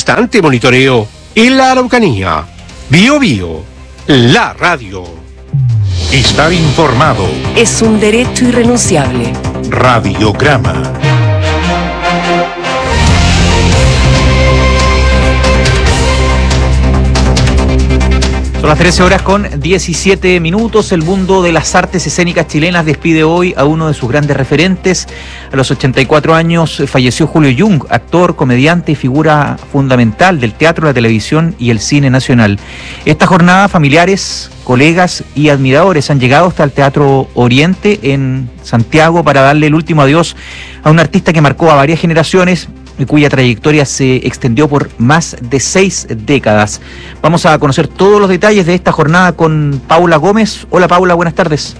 constante monitoreo en la Araucanía. Bio Bio, la radio. Estar informado es un derecho irrenunciable. Radiograma. Son las 13:17. El mundo de las artes escénicas chilenas despide hoy a uno de sus grandes referentes. A los 84 años falleció Julio Jung, actor, comediante y figura fundamental del teatro, la televisión y el cine nacional. Esta jornada, familiares, colegas y admiradores han llegado hasta el Teatro Oriente en Santiago para darle el último adiós a un artista que marcó a varias generaciones y cuya trayectoria se extendió por más de 6 décadas. Vamos a conocer todos los detalles de esta jornada con Paula Gómez. Hola Paula, buenas tardes.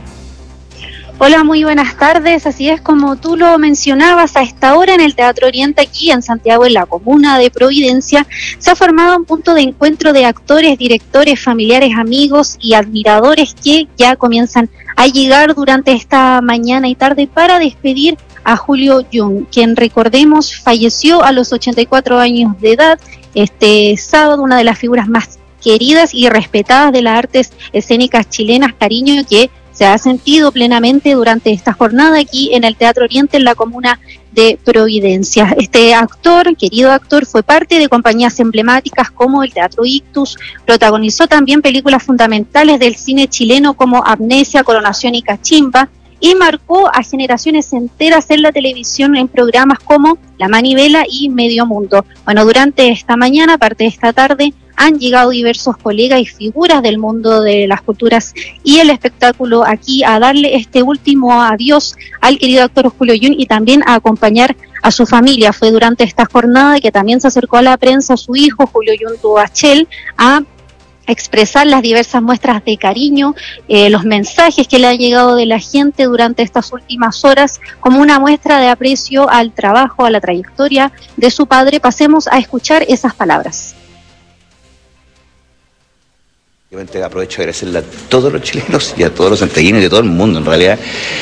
Hola, muy buenas tardes. Así es, como tú lo mencionabas, a esta hora en el Teatro Oriente, aquí en Santiago, en la comuna de Providencia, se ha formado un punto de encuentro de actores, directores, familiares, amigos y admiradores que ya comienzan a llegar durante esta mañana y tarde para despedir a Julio Jung, quien, recordemos, falleció a los 84 años de edad este sábado, una de las figuras más queridas y respetadas de las artes escénicas chilenas, cariño que se ha sentido plenamente durante esta jornada aquí en el Teatro Oriente, en la comuna de Providencia. Este actor, querido actor, fue parte de compañías emblemáticas como el Teatro Ictus, protagonizó también películas fundamentales del cine chileno como Amnesia, Coronación y Cachimba, y marcó a generaciones enteras en la televisión en programas como La Manivela y Medio Mundo. Bueno, durante esta mañana, parte de esta tarde, han llegado diversos colegas y figuras del mundo de las culturas y el espectáculo aquí a darle este último adiós al querido actor Julio Jung y también a acompañar a su familia. Fue durante esta jornada que también se acercó a la prensa su hijo, Julio Jung Duhachel, a expresar las diversas muestras de cariño, los mensajes que le han llegado de la gente durante estas últimas horas, como una muestra de aprecio al trabajo, a la trayectoria de su padre. Pasemos a escuchar esas palabras. Aprovecho de agradecerle a todos los chilenos y a todos los santiaguinos y a todo el mundo, en realidad,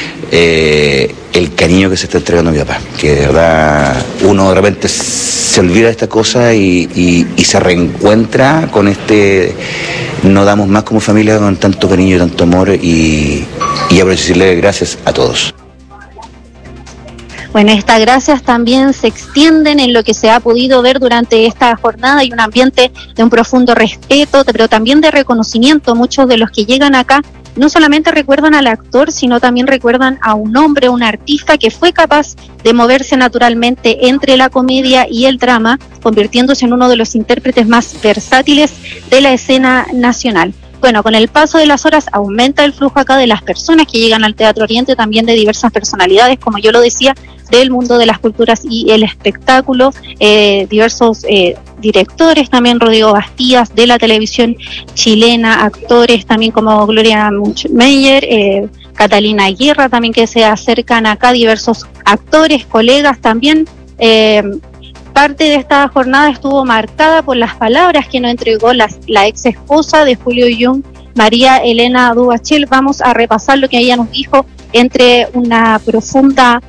el cariño que se está entregando a mi papá, que de verdad uno de repente se olvida de esta cosa y se reencuentra con no damos más como familia con tanto cariño y tanto amor y aprovecho de decirle gracias a todos. Bueno, estas gracias también se extienden en lo que se ha podido ver durante esta jornada. Hay un ambiente de un profundo respeto, pero también de reconocimiento. Muchos de los que llegan acá no solamente recuerdan al actor, sino también recuerdan a un hombre, un artista que fue capaz de moverse naturalmente entre la comedia y el drama, convirtiéndose en uno de los intérpretes más versátiles de la escena nacional. Bueno, con el paso de las horas aumenta el flujo acá de las personas que llegan al Teatro Oriente, también de diversas personalidades, como yo lo decía, del mundo de las culturas y el espectáculo, diversos directores, también Rodrigo Bastías, de la televisión chilena, actores también como Gloria Meyer, Catalina Aguirre, también que se acercan acá, diversos actores, colegas también. Parte de esta jornada estuvo marcada por las palabras que nos entregó la ex esposa de Julio Jung, María Elena Duhachel. Vamos a repasar lo que ella nos dijo entre una profunda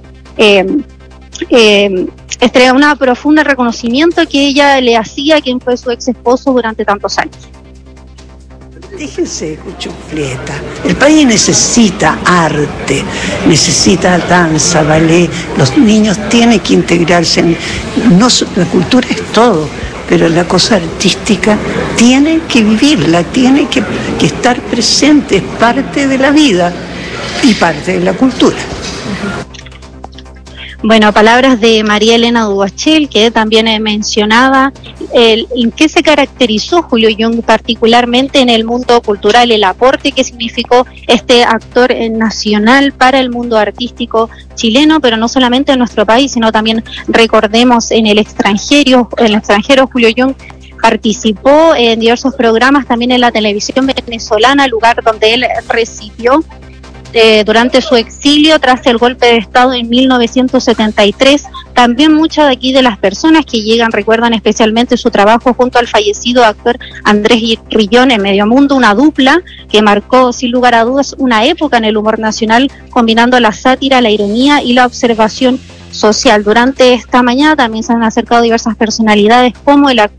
reconocimiento que ella le hacía a quien fue su ex esposo durante tantos años. Déjense de cuchufleta. El país necesita arte, necesita danza, ballet. Los niños tienen que integrarse. La cultura es todo, pero la cosa artística tienen que vivirla, tiene que estar presente, es parte de la vida y parte de la cultura. Bueno, palabras de María Elena Duhachel, que también mencionaba en qué se caracterizó Julio Jung particularmente en el mundo cultural, el aporte que significó este actor nacional para el mundo artístico chileno, pero no solamente en nuestro país, sino también, recordemos, en el extranjero. Julio Jung participó en diversos programas, también en la televisión venezolana, lugar donde él residió durante su exilio tras el golpe de Estado en 1973. También muchas de aquí de las personas que llegan recuerdan especialmente su trabajo junto al fallecido actor Andrés Rillón en Medio Mundo, una dupla que marcó sin lugar a dudas una época en el humor nacional, combinando la sátira, la ironía y la observación social. Durante esta mañana también se han acercado diversas personalidades como el actor